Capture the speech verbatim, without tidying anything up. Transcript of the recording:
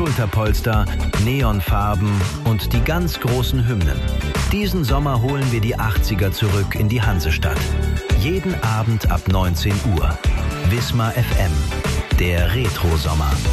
Schulterpolster, Neonfarben und die ganz großen Hymnen. Diesen Sommer holen wir die achtziger zurück in die Hansestadt. Jeden Abend ab neunzehn Uhr. Wismar F M, der Retro-Sommer.